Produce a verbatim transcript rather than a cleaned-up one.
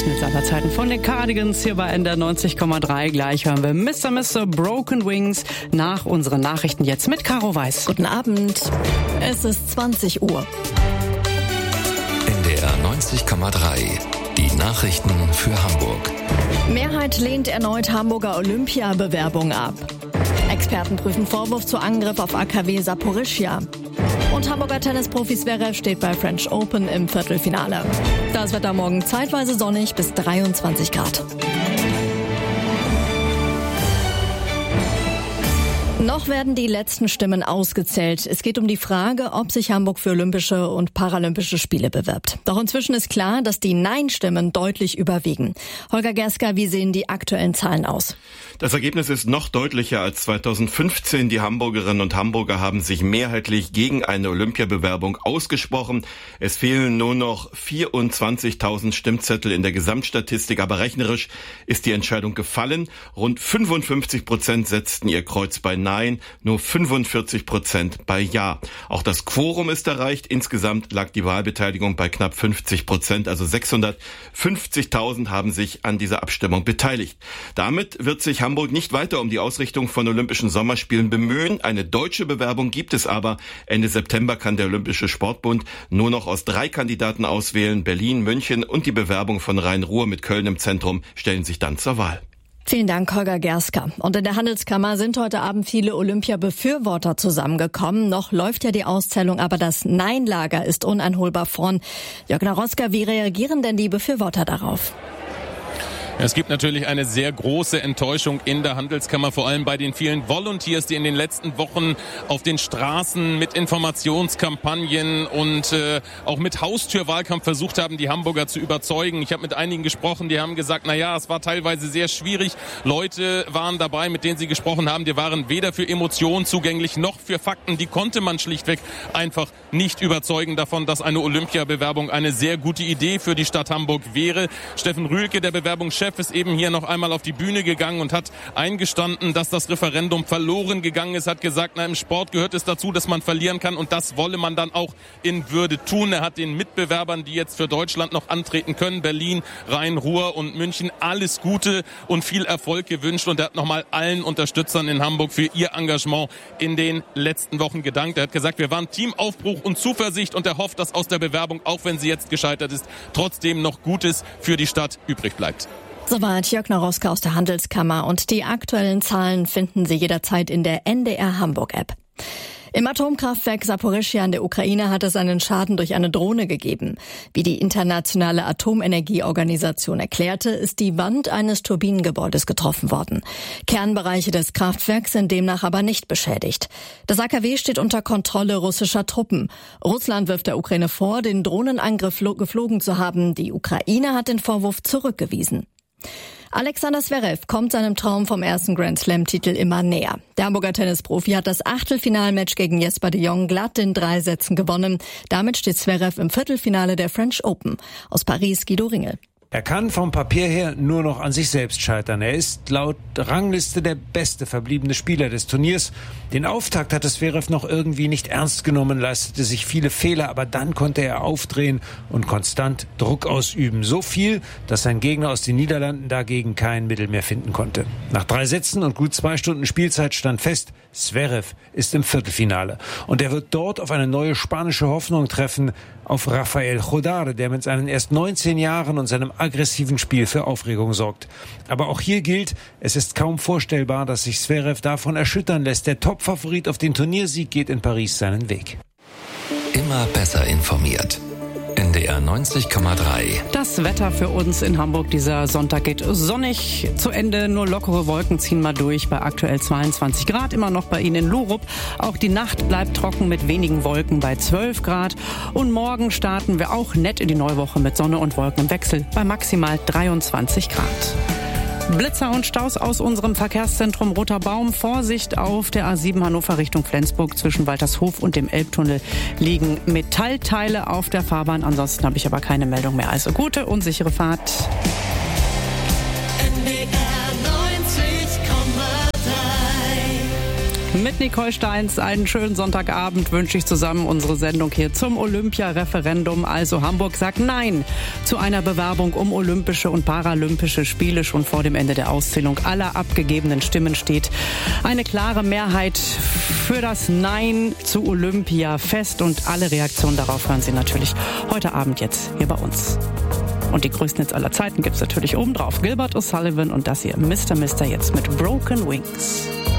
Hits aller Zeiten von den Cardigans hier bei N D R neunzig Komma drei. Gleich hören wir Mister Mister Broken Wings nach unseren Nachrichten jetzt mit Caro Weiß. Guten Abend. Es ist zwanzig Uhr. N D R neunzig Komma drei. Die Nachrichten für Hamburg. Mehrheit lehnt erneut Hamburger Olympia-Bewerbung ab. Experten prüfen Vorwurf zu Angriff auf A K W Saporischschja. Und Hamburger Tennisprofi Zverev steht bei French Open im Viertelfinale. Das Wetter morgen zeitweise sonnig bis dreiundzwanzig Grad. Noch werden die letzten Stimmen ausgezählt. Es geht um die Frage, ob sich Hamburg für Olympische und Paralympische Spiele bewirbt. Doch inzwischen ist klar, dass die Nein-Stimmen deutlich überwiegen. Holger Gerska, wie sehen die aktuellen Zahlen aus? Das Ergebnis ist noch deutlicher als zweitausendfünfzehn. Die Hamburgerinnen und Hamburger haben sich mehrheitlich gegen eine Olympiabewerbung ausgesprochen. Es fehlen nur noch vierundzwanzigtausend Stimmzettel in der Gesamtstatistik, aber rechnerisch ist die Entscheidung gefallen. Rund fünfundfünfzig Prozent setzten ihr Kreuz bei Nein, nur fünfundvierzig Prozent bei Ja. Auch das Quorum ist erreicht. Insgesamt lag die Wahlbeteiligung bei knapp fünfzig Prozent, also sechshundertfünfzigtausend haben sich an dieser Abstimmung beteiligt. Damit wird sich Hamburg nicht weiter um die Ausrichtung von Olympischen Sommerspielen bemühen. Eine deutsche Bewerbung gibt es aber. Ende September kann der Olympische Sportbund nur noch aus drei Kandidaten auswählen. Berlin, München und die Bewerbung von Rhein-Ruhr mit Köln im Zentrum stellen sich dann zur Wahl. Vielen Dank, Holger Gerska. Und in der Handelskammer sind heute Abend viele Olympia-Befürworter zusammengekommen. Noch läuft ja die Auszählung, aber das Nein-Lager ist uneinholbar vorn. Jörg Naroska, wie reagieren denn die Befürworter darauf? Es gibt natürlich eine sehr große Enttäuschung in der Handelskammer, vor allem bei den vielen Volunteers, die in den letzten Wochen auf den Straßen mit Informationskampagnen und äh, auch mit Haustürwahlkampf versucht haben, die Hamburger zu überzeugen. Ich habe mit einigen gesprochen, die haben gesagt, na ja, es war teilweise sehr schwierig. Leute waren dabei, mit denen sie gesprochen haben, die waren weder für Emotionen zugänglich noch für Fakten. Die konnte man schlichtweg einfach nicht überzeugen davon, dass eine Olympiabewerbung eine sehr gute Idee für die Stadt Hamburg wäre. Steffen Rühlke, der Bewerbungschef, ist eben hier noch einmal auf die Bühne gegangen und hat eingestanden, dass das Referendum verloren gegangen ist, hat gesagt, na, im Sport gehört es dazu, dass man verlieren kann und das wolle man dann auch in Würde tun. Er hat den Mitbewerbern, die jetzt für Deutschland noch antreten können, Berlin, Rhein-Ruhr und München, alles Gute und viel Erfolg gewünscht und er hat nochmal allen Unterstützern in Hamburg für ihr Engagement in den letzten Wochen gedankt. Er hat gesagt, wir waren Teamaufbruch und Zuversicht und er hofft, dass aus der Bewerbung, auch wenn sie jetzt gescheitert ist, trotzdem noch Gutes für die Stadt übrig bleibt. Soweit Jörg Naroska aus der Handelskammer und die aktuellen Zahlen finden Sie jederzeit in der N D R Hamburg-App. Im Atomkraftwerk Saporischschja in der Ukraine hat es einen Schaden durch eine Drohne gegeben. Wie die internationale Atomenergieorganisation erklärte, ist die Wand eines Turbinengebäudes getroffen worden. Kernbereiche des Kraftwerks sind demnach aber nicht beschädigt. Das A K W steht unter Kontrolle russischer Truppen. Russland wirft der Ukraine vor, den Drohnenangriff geflogen zu haben. Die Ukraine hat den Vorwurf zurückgewiesen. Alexander Zverev kommt seinem Traum vom ersten Grand-Slam-Titel immer näher. Der Hamburger Tennisprofi hat das Achtelfinalmatch gegen Jesper de Jong glatt in drei Sätzen gewonnen. Damit steht Zverev im Viertelfinale der French Open. Aus Paris Guido Ringel. Er kann vom Papier her nur noch an sich selbst scheitern. Er ist laut Rangliste der beste verbliebene Spieler des Turniers. Den Auftakt hatte Zverev noch irgendwie nicht ernst genommen, leistete sich viele Fehler, aber dann konnte er aufdrehen und konstant Druck ausüben. So viel, dass sein Gegner aus den Niederlanden dagegen kein Mittel mehr finden konnte. Nach drei Sätzen und gut zwei Stunden Spielzeit stand fest, Zverev ist im Viertelfinale. Und er wird dort auf eine neue spanische Hoffnung treffen, auf Rafael Jodar, der mit seinen erst neunzehn Jahren und seinem aggressiven Spiel für Aufregung sorgt. Aber auch hier gilt, es ist kaum vorstellbar, dass sich Zverev davon erschüttern lässt. Der Topfavorit auf den Turniersieg geht in Paris seinen Weg. Immer besser informiert. N D R neunzig Komma drei. Das Wetter für uns in Hamburg dieser Sonntag geht sonnig zu Ende. Nur lockere Wolken ziehen mal durch bei aktuell zweiundzwanzig Grad. Immer noch bei Ihnen in Lurup. Auch die Nacht bleibt trocken mit wenigen Wolken bei zwölf Grad. Und morgen starten wir auch nett in die neue Woche mit Sonne und Wolken im Wechsel bei maximal dreiundzwanzig Grad. Blitzer und Staus aus unserem Verkehrszentrum Roter Baum. Vorsicht auf der A sieben Hannover Richtung Flensburg. Zwischen Waltershof und dem Elbtunnel liegen Metallteile auf der Fahrbahn. Ansonsten habe ich aber keine Meldung mehr. Also gute und sichere Fahrt. Mit Nicole Steins einen schönen Sonntagabend wünsche ich zusammen unsere Sendung hier zum Olympia-Referendum. Also Hamburg sagt Nein zu einer Bewerbung um Olympische und Paralympische Spiele. Schon vor dem Ende der Auszählung aller abgegebenen Stimmen steht eine klare Mehrheit für das Nein zu Olympia fest. Und alle Reaktionen darauf hören Sie natürlich heute Abend jetzt hier bei uns. Und die größten Hits aller Zeiten gibt's natürlich obendrauf. Gilbert O'Sullivan und das hier Mister Mister jetzt mit Broken Wings.